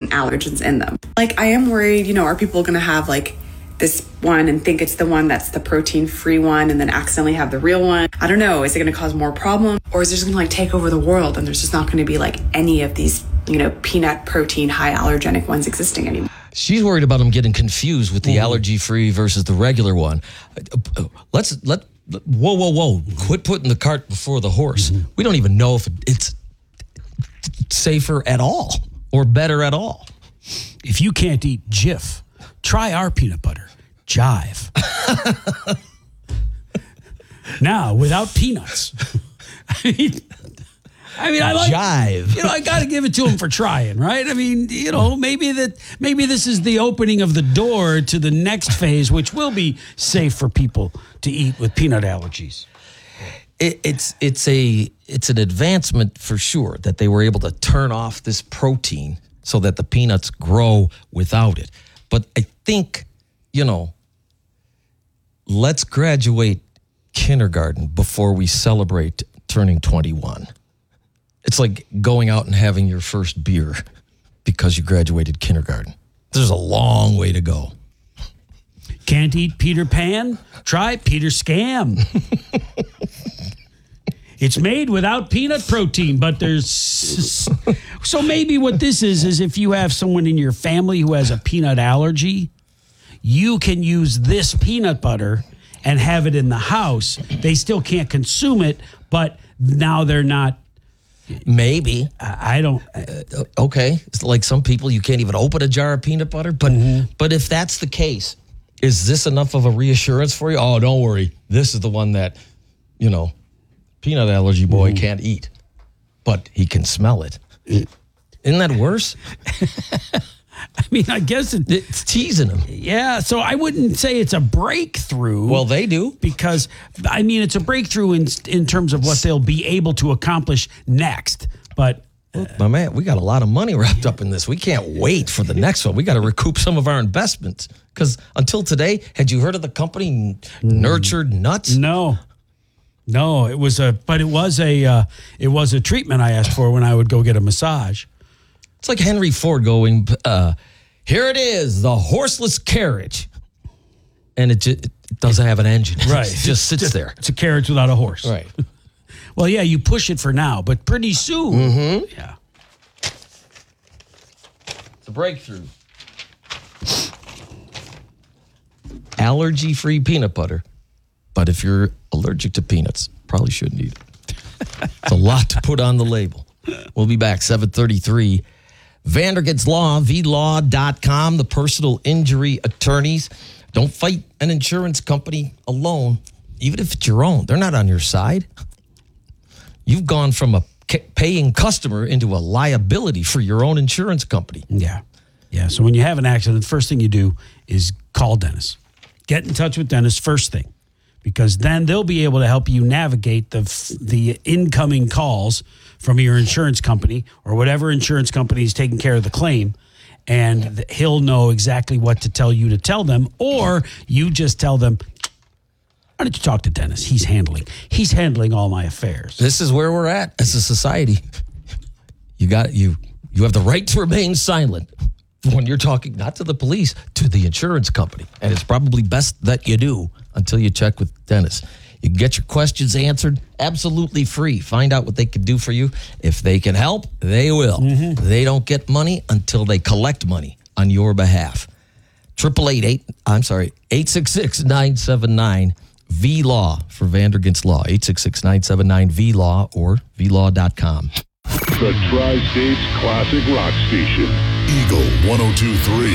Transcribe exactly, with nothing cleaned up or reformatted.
allergens in them. Like, I am worried, you know, are people going to have like this one and think it's the one that's the protein-free one and then accidentally have the real one? I don't know. Is it going to cause more problems? Or is it just going to like take over the world and there's just not going to be like any of these, you know, peanut protein, high allergenic ones existing anymore? She's worried about them getting confused with the mm-hmm. allergy-free versus the regular one. Let's, let, whoa, whoa, whoa. Quit putting the cart before the horse. Mm-hmm. We don't even know if it's safer at all or better at all. If you can't eat Jif, try our peanut butter, Jive. Now, without peanuts. I mean, I mean, I like Jive. You know, I got to give it to him for trying, right? I mean, you know, maybe that maybe this is the opening of the door to the next phase, which will be safe for people to eat with peanut allergies. It, it's it's a it's an advancement for sure that they were able to turn off this protein so that the peanuts grow without it. But I think, you know, let's graduate kindergarten before we celebrate turning twenty-one. It's like going out and having your first beer because you graduated kindergarten. There's a long way to go. Can't eat Peter Pan? Try Peter Scam. It's made without peanut protein, but there's... So maybe what this is, is if you have someone in your family who has a peanut allergy, you can use this peanut butter and have it in the house. They still can't consume it, but now they're not... Maybe. I, I don't... Uh, okay. It's like some people, you can't even open a jar of peanut butter. But, mm-hmm. but if that's the case, is this enough of a reassurance for you? Oh, don't worry. This is the one that, you know... peanut allergy boy mm. can't eat, but he can smell it. Isn't that worse? I mean, I guess it, it's teasing him. Yeah, so I wouldn't say it's a breakthrough. Well, they do. Because, I mean, it's a breakthrough in in terms of what they'll be able to accomplish next. But, uh, my man, we got a lot of money wrapped up in this. We can't wait for the next one. We got to recoup some of our investments. Because until today, had you heard of the company Nurtured Nuts? No. No, it was a, but it was a, uh, it was a treatment I asked for when I would go get a massage. It's like Henry Ford going, uh, here it is, the horseless carriage. And it, just, it doesn't have an engine. Right. It just sits just, there. It's a carriage without a horse. Right. Well, yeah, you push it for now, but pretty soon. Mm-hmm. Yeah. It's a breakthrough. Allergy-free peanut butter. But if you're allergic to peanuts, probably shouldn't eat it. It's a lot to put on the label. We'll be back, seven thirty-three. Vandergits Law, v law dot com, the personal injury attorneys. Don't fight an insurance company alone, even if it's your own. They're not on your side. You've gone from a paying customer into a liability for your own insurance company. Yeah. Yeah, so when you have an accident, the first thing you do is call Dennis. Get in touch with Dennis first thing. Because then they'll be able to help you navigate the the incoming calls from your insurance company or whatever insurance company is taking care of the claim, and he'll know exactly what to tell you to tell them, or you just tell them, why don't you talk to Dennis? He's handling he's handling all my affairs. This is where we're at as a society. You got you you have the right to remain silent when you're talking not to the police, to the insurance company, and it's probably best that you do. Until you check with Dennis. You can get your questions answered absolutely free. Find out what they can do for you. If they can help, they will. Mm-hmm. They don't get money until they collect money on your behalf. Triple eight eight, I'm sorry, eight six six nine seven nine V Law for Vandergits Law. eight six six nine seven nine V Law or v law dot com. The Tri-States Classic Rock Station. Eagle one oh two three.